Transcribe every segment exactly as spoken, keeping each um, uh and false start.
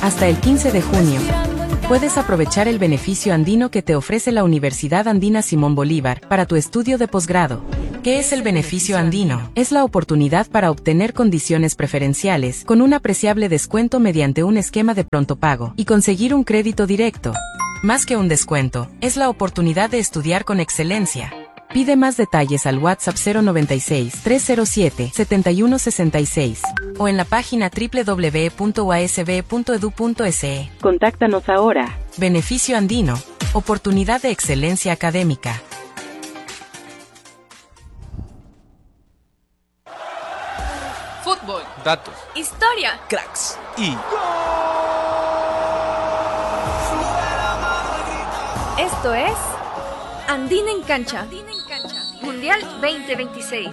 Hasta el quince de junio. Puedes aprovechar el beneficio andino que te ofrece la Universidad Andina Simón Bolívar para tu estudio de posgrado. ¿Qué es el beneficio andino? Es la oportunidad para obtener condiciones preferenciales con un apreciable descuento mediante un esquema de pronto pago y conseguir un crédito directo. Más que un descuento, es la oportunidad de estudiar con excelencia. Pide más detalles al WhatsApp cero noventa y seis, trescientos siete, setenta y uno sesenta y seis o en la página doble u doble u doble u punto u a s b punto e d u punto s e. Contáctanos ahora. Beneficio andino. Oportunidad de excelencia académica. Fútbol. Datos. Historia. Cracks. Y... Esto es Andina en Cancha. Mundial veinte veintiséis.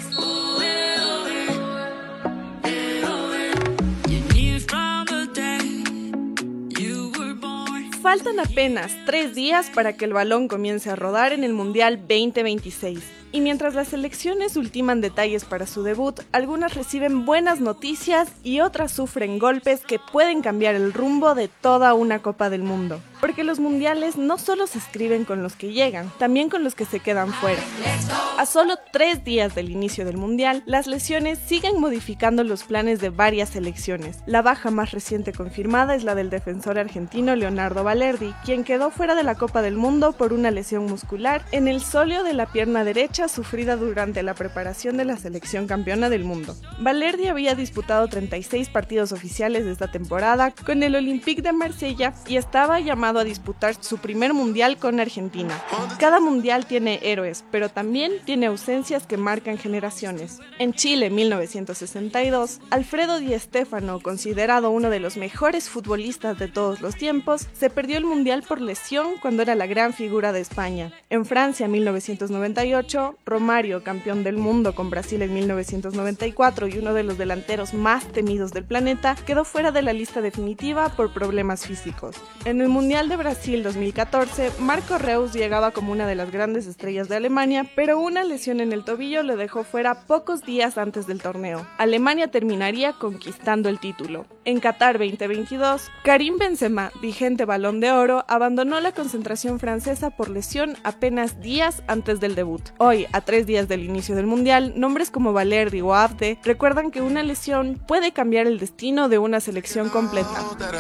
Faltan apenas tres días para que el balón comience a rodar en el Mundial veinte veintiséis. Y mientras las selecciones ultiman detalles para su debut, algunas reciben buenas noticias y otras sufren golpes que pueden cambiar el rumbo de toda una Copa del Mundo. Porque los mundiales no solo se escriben con los que llegan, también con los que se quedan fuera. A solo tres días del inicio del mundial, las lesiones siguen modificando los planes de varias selecciones. La baja más reciente confirmada es la del defensor argentino Leonardo Balerdi, quien quedó fuera de la Copa del Mundo por una lesión muscular en el sóleo de la pierna derecha sufrida durante la preparación de la selección campeona del mundo. Balerdi había disputado treinta y seis partidos oficiales de esta temporada con el Olympique de Marsella y estaba llamado a disputar su primer mundial con Argentina. Cada mundial tiene héroes, pero también tiene ausencias que marcan generaciones. En Chile, mil novecientos sesenta y dos, Alfredo Di Stéfano, considerado uno de los mejores futbolistas de todos los tiempos, se perdió el mundial por lesión cuando era la gran figura de España. En Francia, mil novecientos noventa y ocho, Romario, campeón del mundo con Brasil en mil novecientos noventa y cuatro y uno de los delanteros más temidos del planeta, quedó fuera de la lista definitiva por problemas físicos. En el Mundial de Brasil dos mil catorce, Marco Reus llegaba como una de las grandes estrellas de Alemania, pero una lesión en el tobillo le dejó fuera pocos días antes del torneo. Alemania terminaría conquistando el título. En Qatar veinte veintidós, Karim Benzema, vigente Balón de Oro, abandonó la concentración francesa por lesión apenas días antes del debut. Hoy, a tres días del inicio del Mundial, nombres como Balerdi o Abde recuerdan que una lesión puede cambiar el destino de una selección completa.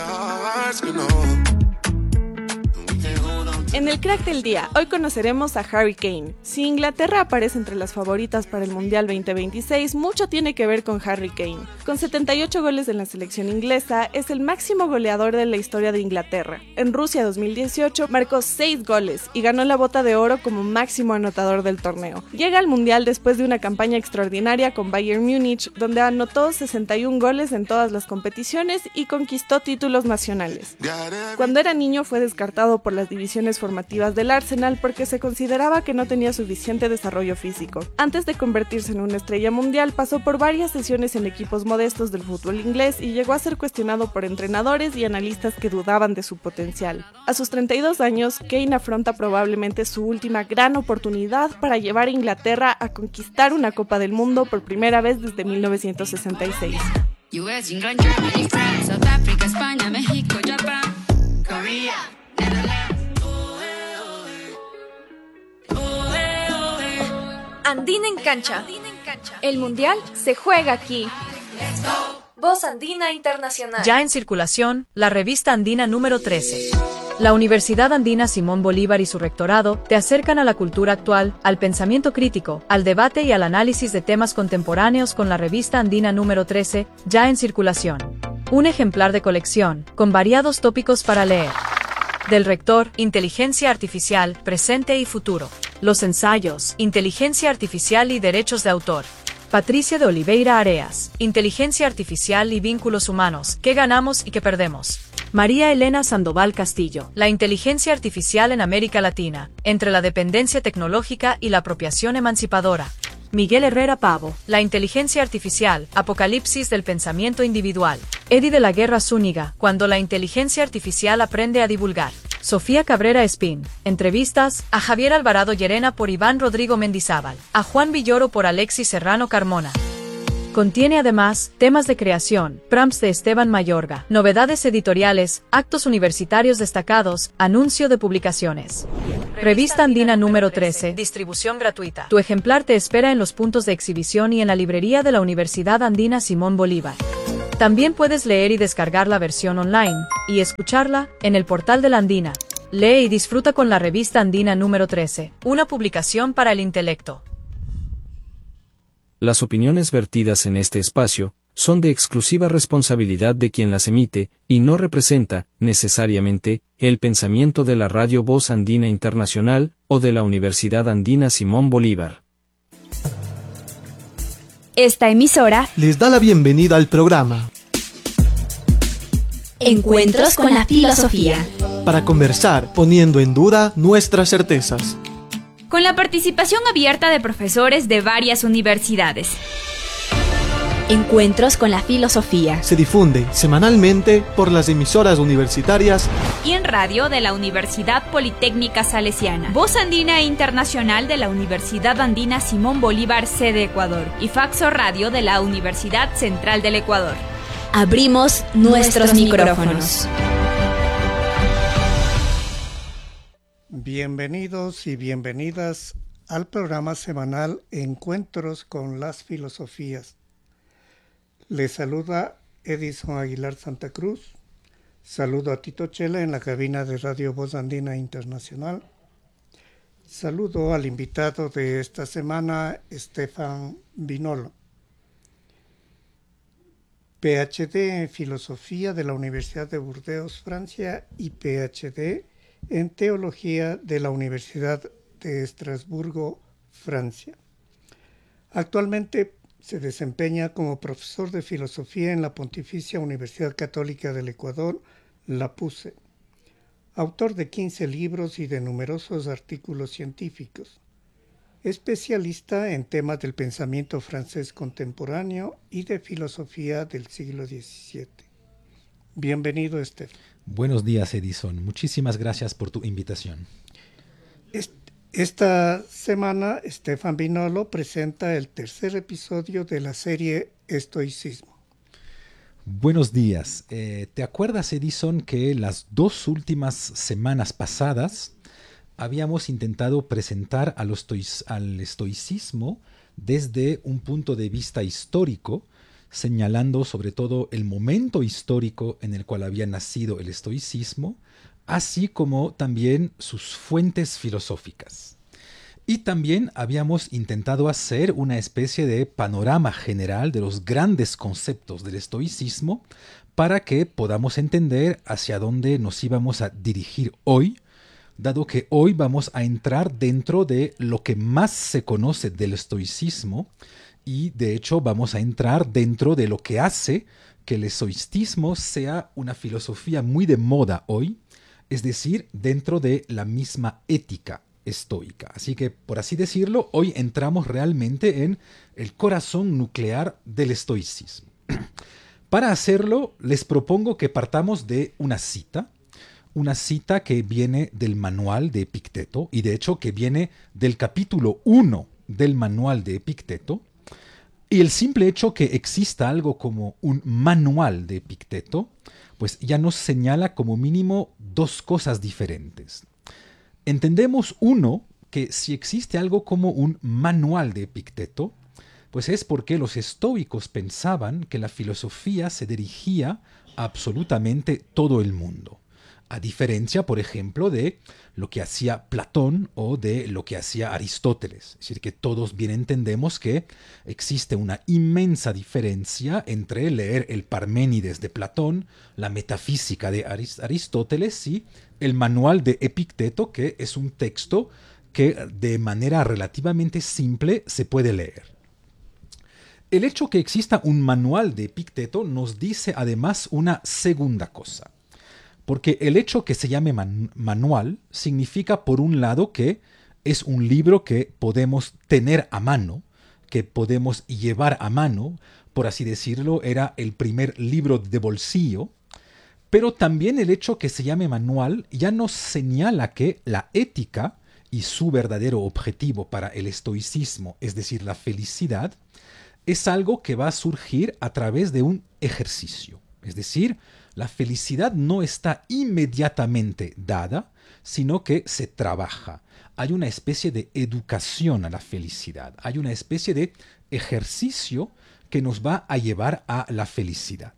En el crack del día, hoy conoceremos a Harry Kane. Si Inglaterra aparece entre las favoritas para el Mundial veinte veintiséis, mucho tiene que ver con Harry Kane. Con setenta y ocho goles en la selección inglesa, es el máximo goleador de la historia de Inglaterra. En Rusia dos mil dieciocho marcó seis goles y ganó la Bota de Oro como máximo anotador del torneo. Llega al Mundial después de una campaña extraordinaria con Bayern Múnich, donde anotó sesenta y un goles en todas las competiciones y conquistó títulos nacionales. Cuando era niño fue descartado por las divisiones formativas del Arsenal porque se consideraba que no tenía suficiente desarrollo físico. Antes de convertirse en una estrella mundial, pasó por varias sesiones en equipos modestos del fútbol inglés y llegó a ser cuestionado por entrenadores y analistas que dudaban de su potencial. A sus treinta y dos años, Kane afronta probablemente su última gran oportunidad para llevar a Inglaterra a conquistar una Copa del Mundo por primera vez desde mil novecientos sesenta y seis. U S, England, Germany, France, South Africa, España, México, Japón, Corea, Netherlands. Andina en Cancha. El Mundial se juega aquí. Voz Andina Internacional. Ya en circulación, la revista Andina número trece. La Universidad Andina Simón Bolívar y su rectorado te acercan a la cultura actual, al pensamiento crítico, al debate y al análisis de temas contemporáneos con la revista Andina número trece, ya en circulación. Un ejemplar de colección, con variados tópicos para leer. Del rector, Inteligencia Artificial, Presente y Futuro. Los ensayos, Inteligencia Artificial y Derechos de Autor. Patricia de Oliveira Areas, Inteligencia Artificial y Vínculos Humanos, ¿qué ganamos y qué perdemos? María Elena Sandoval Castillo, La inteligencia artificial en América Latina, entre la dependencia tecnológica y la apropiación emancipadora. Miguel Herrera Pavo, La inteligencia artificial, Apocalipsis del pensamiento individual. Eddie de la Guerra Zúñiga, Cuando la inteligencia artificial aprende a divulgar. Sofía Cabrera Espín, entrevistas, a Javier Alvarado Llerena por Iván Rodrigo Mendizábal, a Juan Villoro por Alexis Serrano Carmona. Contiene además temas de creación, prompts de Esteban Mayorga, novedades editoriales, actos universitarios destacados, anuncio de publicaciones. Revista Andina número trece, distribución gratuita. Tu ejemplar te espera en los puntos de exhibición y en la librería de la Universidad Andina Simón Bolívar. También puedes leer y descargar la versión online, y escucharla, en el portal de la Andina. Lee y disfruta con la Revista Andina número trece, una publicación para el intelecto. Las opiniones vertidas en este espacio son de exclusiva responsabilidad de quien las emite, y no representa, necesariamente, el pensamiento de la Radio Voz Andina Internacional, o de la Universidad Andina Simón Bolívar. Esta emisora les da la bienvenida al programa Encuentros con la Filosofía, para conversar poniendo en duda nuestras certezas, con la participación abierta de profesores de varias universidades. Encuentros con la Filosofía se difunde semanalmente por las emisoras universitarias y en radio de la Universidad Politécnica Salesiana, Voz Andina Internacional de la Universidad Andina Simón Bolívar, sede Ecuador, y Faxo Radio de la Universidad Central del Ecuador. Abrimos nuestros micrófonos. Bienvenidos y bienvenidas al programa semanal Encuentros con las Filosofías. Les saluda Edison Aguilar Santa Cruz. Saludo a Tito Chela en la cabina de Radio Voz Andina Internacional. Saludo al invitado de esta semana, Stefan Vinolo, P H D en Filosofía de la Universidad de Burdeos, Francia, y P H D en Teología de la Universidad de Estrasburgo, Francia. Actualmente se desempeña como profesor de filosofía en la Pontificia Universidad Católica del Ecuador, la PUCE, autor de quince libros y de numerosos artículos científicos, especialista en temas del pensamiento francés contemporáneo y de filosofía del siglo diecisiete. Bienvenido, Estefan. Buenos días, Edison. Muchísimas gracias por tu invitación. Esta semana, Stefan Vinolo presenta el tercer episodio de la serie Estoicismo. Buenos días. Eh, ¿Te acuerdas, Edison, que las dos últimas semanas pasadas habíamos intentado presentar al, estoic- al estoicismo desde un punto de vista histórico, señalando sobre todo el momento histórico en el cual había nacido el estoicismo, así como también sus fuentes filosóficas? Y también habíamos intentado hacer una especie de panorama general de los grandes conceptos del estoicismo para que podamos entender hacia dónde nos íbamos a dirigir hoy, dado que hoy vamos a entrar dentro de lo que más se conoce del estoicismo y de hecho vamos a entrar dentro de lo que hace que el estoicismo sea una filosofía muy de moda hoy, es decir, dentro de la misma ética estoica. Así que, por así decirlo, hoy entramos realmente en el corazón nuclear del estoicismo. Para hacerlo, les propongo que partamos de una cita, una cita que viene del manual de Epicteto, y de hecho que viene del capítulo uno del manual de Epicteto. Y el simple hecho que exista algo como un manual de Epicteto, pues ya nos señala como mínimo dos cosas diferentes. Entendemos, uno, que si existe algo como un manual de Epicteto, pues es porque los estoicos pensaban que la filosofía se dirigía a absolutamente todo el mundo. A diferencia, por ejemplo, de lo que hacía Platón o de lo que hacía Aristóteles. Es decir, que todos bien entendemos que existe una inmensa diferencia entre leer el Parménides de Platón, la metafísica de Aristóteles y el manual de Epicteto, que es un texto que de manera relativamente simple se puede leer. El hecho que exista un manual de Epicteto nos dice además una segunda cosa. Porque el hecho que se llame man- manual significa, por un lado, que es un libro que podemos tener a mano, que podemos llevar a mano, por así decirlo, era el primer libro de bolsillo, pero también el hecho que se llame manual ya nos señala que la ética y su verdadero objetivo para el estoicismo, es decir, la felicidad, es algo que va a surgir a través de un ejercicio. Es decir, la felicidad no está inmediatamente dada, sino que se trabaja. Hay una especie de educación a la felicidad. Hay una especie de ejercicio que nos va a llevar a la felicidad.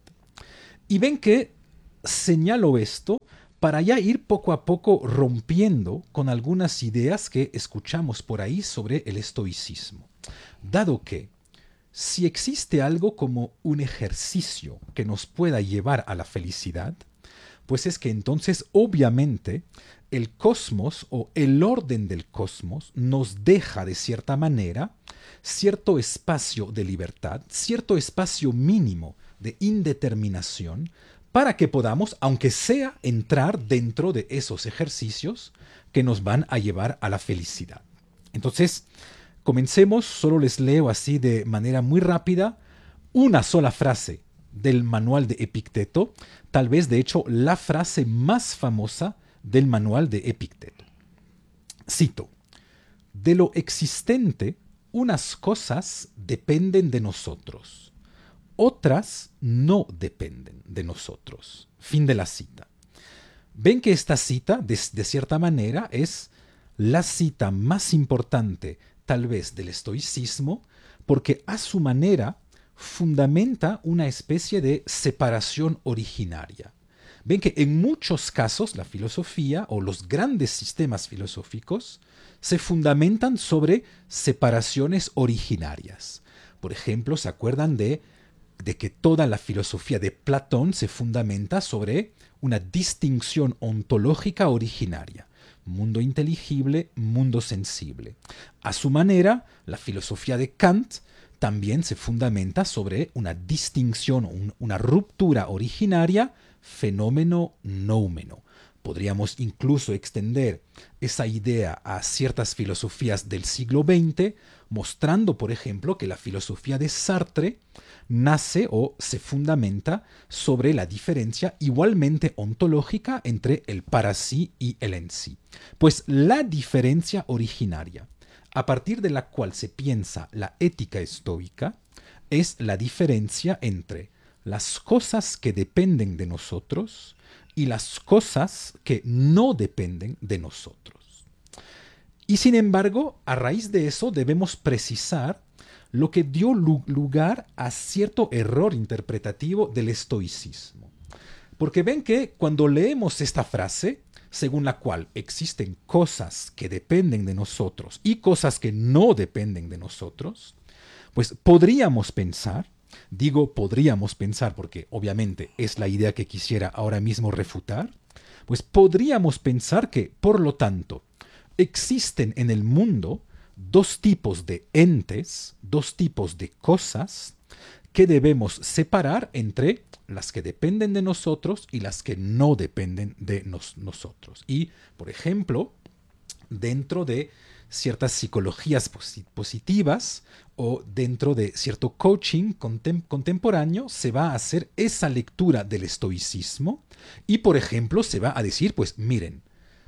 Y ven que señalo esto para ya ir poco a poco rompiendo con algunas ideas que escuchamos por ahí sobre el estoicismo. Dado que si existe algo como un ejercicio que nos pueda llevar a la felicidad, pues es que entonces obviamente el cosmos o el orden del cosmos nos deja de cierta manera cierto espacio de libertad, cierto espacio mínimo de indeterminación para que podamos, aunque sea, entrar dentro de esos ejercicios que nos van a llevar a la felicidad. Entonces, comencemos, solo les leo así de manera muy rápida una sola frase del manual de Epicteto, tal vez de hecho la frase más famosa del manual de Epicteto. Cito: de lo existente, unas cosas dependen de nosotros, otras no dependen de nosotros. Fin de la cita. Ven que esta cita, de, de cierta manera, es la cita más importante tal vez del estoicismo, porque a su manera fundamenta una especie de separación originaria. Ven que en muchos casos la filosofía o los grandes sistemas filosóficos se fundamentan sobre separaciones originarias. Por ejemplo, ¿se acuerdan de, de que toda la filosofía de Platón se fundamenta sobre una distinción ontológica originaria? Mundo inteligible, mundo sensible. A su manera, la filosofía de Kant también se fundamenta sobre una distinción, un, una ruptura originaria, fenómeno-noumeno. Podríamos incluso extender esa idea a ciertas filosofías del siglo veinte, mostrando, por ejemplo, que la filosofía de Sartre nace o se fundamenta sobre la diferencia igualmente ontológica entre el para sí y el en sí. Pues la diferencia originaria, a partir de la cual se piensa la ética estoica, es la diferencia entre las cosas que dependen de nosotros y las cosas que no dependen de nosotros. Y sin embargo, a raíz de eso debemos precisar lo que dio lugar a cierto error interpretativo del estoicismo. Porque ven que cuando leemos esta frase, según la cual existen cosas que dependen de nosotros y cosas que no dependen de nosotros, pues podríamos pensar, digo podríamos pensar porque obviamente es la idea que quisiera ahora mismo refutar, pues podríamos pensar que, por lo tanto, existen en el mundo dos tipos de entes, dos tipos de cosas que debemos separar entre las que dependen de nosotros y las que no dependen de nos, nosotros. Y, por ejemplo, dentro de ciertas psicologías positivas o dentro de cierto coaching contem- contemporáneo se va a hacer esa lectura del estoicismo y, por ejemplo, se va a decir, pues miren,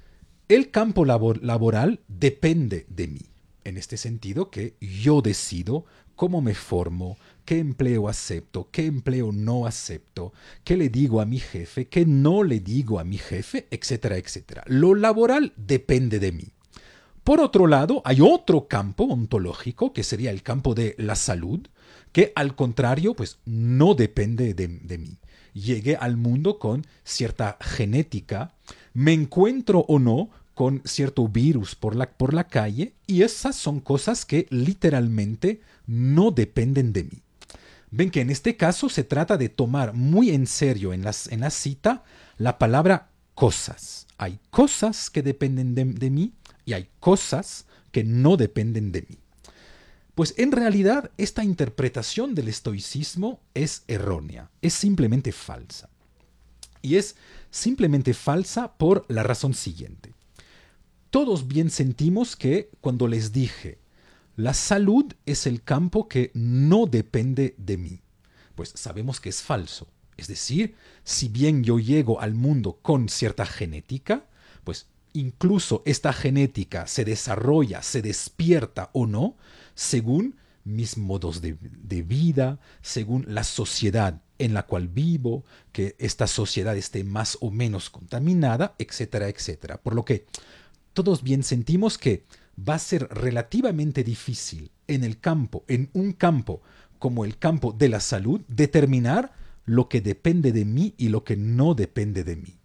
el campo labor- laboral depende de mí. En este sentido que yo decido cómo me formo, qué empleo acepto, qué empleo no acepto, qué le digo a mi jefe, qué no le digo a mi jefe, etcétera, etcétera. Lo laboral depende de mí. Por otro lado, hay otro campo ontológico, que sería el campo de la salud, que al contrario, pues no depende de, de mí. Llegué al mundo con cierta genética, me encuentro o no con cierto virus por la, por la calle, y esas son cosas que literalmente no dependen de mí. Ven que en este caso se trata de tomar muy en serio en, las, en la cita la palabra cosas. Hay cosas que dependen de, de mí y hay cosas que no dependen de mí. Pues en realidad esta interpretación del estoicismo es errónea, es simplemente falsa. Y es simplemente falsa por la razón siguiente. Todos bien sentimos que cuando les dije, la salud es el campo que no depende de mí, pues sabemos que es falso. Es decir, si bien yo llego al mundo con cierta genética, pues incluso esta genética se desarrolla, se despierta o no, según mis modos de, de vida, según la sociedad en la cual vivo, que esta sociedad esté más o menos contaminada, etcétera, etcétera. Por lo que todos bien sentimos que va a ser relativamente difícil en el campo, en un campo como el campo de la salud, determinar lo que depende de mí y lo que no depende de mí.